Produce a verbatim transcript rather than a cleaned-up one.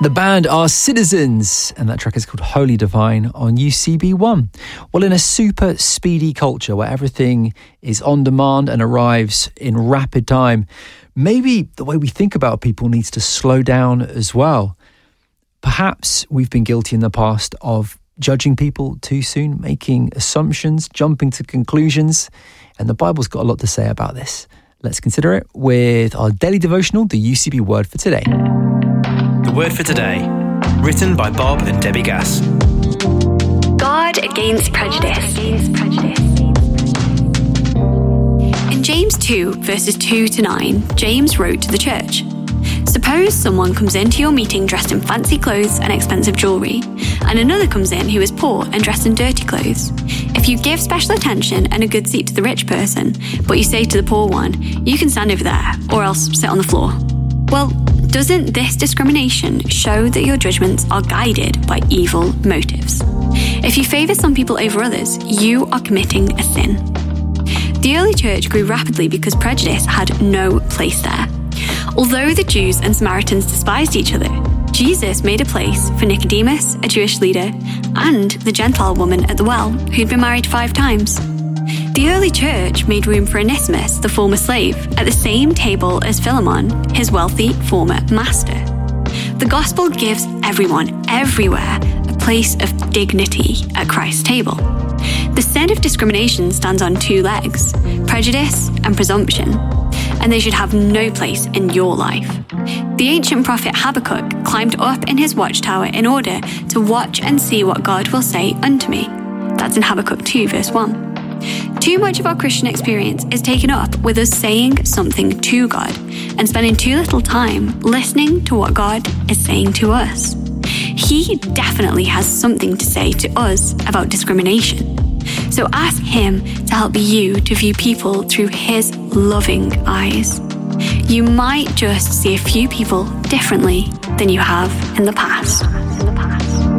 The band are Citizens, and that track is called Holy Divine on U C B one. Well, in a super speedy culture where everything is on demand and arrives in rapid time, maybe the way we think about people needs to slow down as well. Perhaps we've been guilty in the past of judging people too soon, making assumptions, jumping to conclusions, and the Bible's got a lot to say about this. Let's consider it with our daily devotional, the U C B Word for Today. The Word for Today, written by Bob and Debbie Gass. God against prejudice. In James two, verses two to nine, James wrote to the church, "Suppose someone comes into your meeting dressed in fancy clothes and expensive jewellery, and another comes in who is poor and dressed in dirty clothes. If you give special attention and a good seat to the rich person, but you say to the poor one, 'You can stand over there, or else sit on the floor,' well, doesn't this discrimination show that your judgments are guided by evil motives? If you favour some people over others, you are committing a sin." The early church grew rapidly because prejudice had no place there. Although the Jews and Samaritans despised each other, Jesus made a place for Nicodemus, a Jewish leader, and the Gentile woman at the well, who'd been married five times. The early church made room for Onesimus, the former slave, at the same table as Philemon, his wealthy former master. The gospel gives everyone, everywhere, a place of dignity at Christ's table. The sin of discrimination stands on two legs, prejudice and presumption, and they should have no place in your life. The ancient prophet Habakkuk climbed up in his watchtower in order to watch and see what God will say unto me. That's in Habakkuk two, verse one. Too much of our Christian experience is taken up with us saying something to God and spending too little time listening to what God is saying to us. He definitely has something to say to us about discrimination. So ask him to help you to view people through his loving eyes. You might just see a few people differently than you have in the past.